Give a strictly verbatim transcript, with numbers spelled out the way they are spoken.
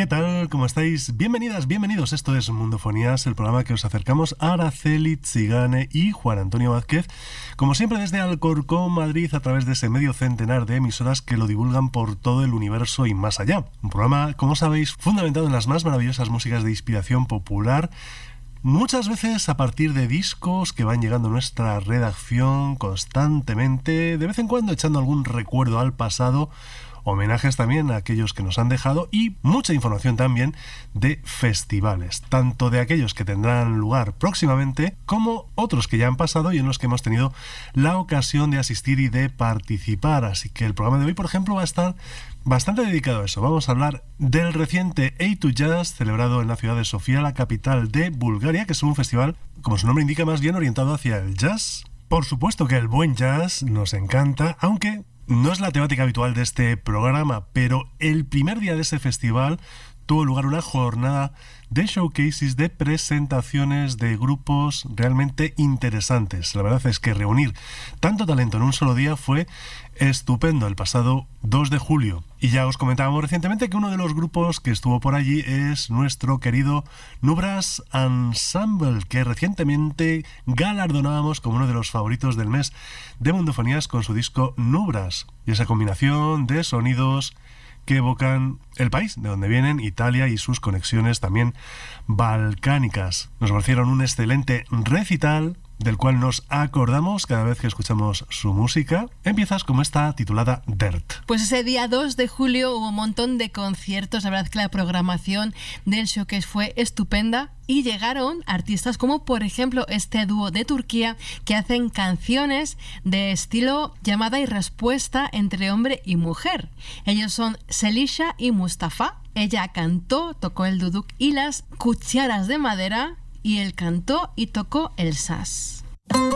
¿Qué tal? ¿Cómo estáis? Bienvenidas, bienvenidos. Esto es Mundofonías, el programa que os acercamos a Araceli Zigane y Juan Antonio Vázquez, como siempre desde Alcorcón, Madrid, a través de ese medio centenar de emisoras que lo divulgan por todo el universo y más allá. Un programa, como sabéis, fundamentado en las más maravillosas músicas de inspiración popular, muchas veces a partir de discos que van llegando a nuestra redacción constantemente, de vez en cuando echando algún recuerdo al pasado, homenajes también a aquellos que nos han dejado y mucha información también de festivales, tanto de aquellos que tendrán lugar próximamente como otros que ya han pasado y en los que hemos tenido la ocasión de asistir y de participar. Así que el programa de hoy, por ejemplo, va a estar bastante dedicado a eso. Vamos a hablar del reciente A dos Jazz, celebrado en la ciudad de Sofía, la capital de Bulgaria, que es un festival, como su nombre indica, más bien orientado hacia el jazz. Por supuesto que el buen jazz nos encanta, aunque no es la temática habitual de este programa, pero el primer día de ese festival tuvo lugar una jornada de showcases, de presentaciones de grupos realmente interesantes. La verdad es que reunir tanto talento en un solo día fue estupendo el pasado dos de julio. Y ya os comentábamos recientemente que uno de los grupos que estuvo por allí es nuestro querido Nubras Ensemble, que recientemente galardonábamos como uno de los favoritos del mes de Mundofonías con su disco Nubras. Y esa combinación de sonidos que evocan el país de donde vienen, Italia, y sus conexiones también balcánicas. Nos ofrecieron un excelente recital del cual nos acordamos cada vez que escuchamos su música. Empiezas como esta titulada Dirt. Pues ese día dos de julio hubo un montón de conciertos. La verdad es que la programación del showcase fue estupenda y llegaron artistas como por ejemplo este dúo de Turquía que hacen canciones de estilo llamada y respuesta entre hombre y mujer. Ellos son Selisha y Mustafa. Ella cantó, tocó el duduk y las cucharas de madera, y él cantó y tocó el saz.